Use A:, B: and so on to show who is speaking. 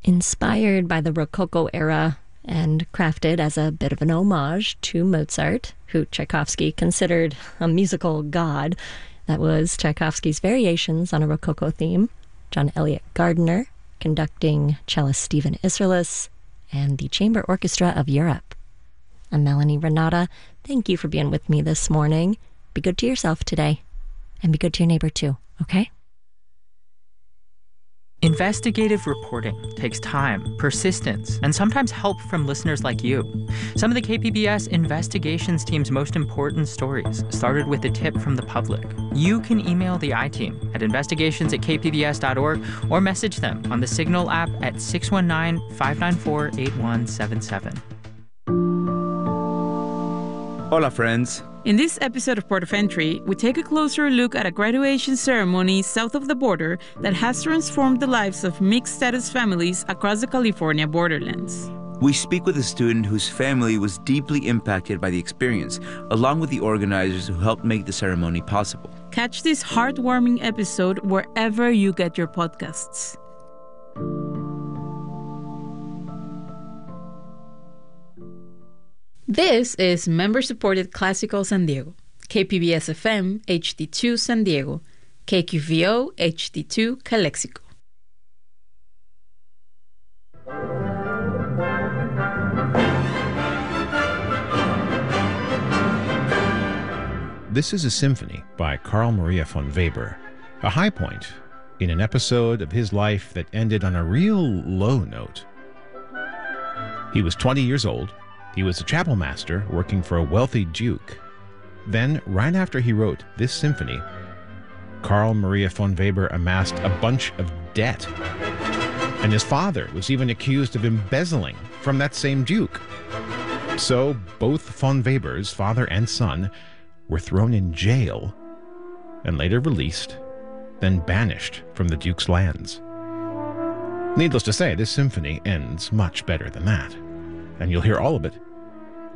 A: Inspired by the Rococo era and crafted as a bit of an homage to Mozart, who Tchaikovsky considered a musical god, that was Tchaikovsky's Variations on a Rococo theme. John Elliott Gardiner conducting cellist Stephen Isserlis and the Chamber Orchestra of Europe. I'm Melanie Renata. Thank you for being with me this morning. Be good to yourself today, and be good to your neighbor too, okay?
B: Investigative reporting takes time, persistence, and sometimes help from listeners like you. Some of the KPBS investigations team's most important stories started with a tip from the public. You can email the I-Team at investigations@kpbs.org or message them on the Signal app at 619-594-8177.
C: Hola, friends.
D: In this episode of Port of Entry, we take a closer look at a graduation ceremony south of the border that has transformed the lives of mixed-status families across the California borderlands.
C: We speak with a student whose family was deeply impacted by the experience, along with the organizers who helped make the ceremony possible.
D: Catch this heartwarming episode wherever you get your podcasts. This is member-supported Classical San Diego, KPBS FM HD2 San Diego, KQVO HD2 Calexico.
E: This is a symphony by Carl Maria von Weber, a high point in an episode of his life that ended on a real low note. He was 20 years old. He was a chapel master working for a wealthy duke. Then, right after he wrote this symphony, Carl Maria von Weber amassed a bunch of debt. And his father was even accused of embezzling from that same duke. So both von Webers, father and son, were thrown in jail and later released, then banished from the duke's lands. Needless to say, this symphony ends much better than that. And you'll hear all of it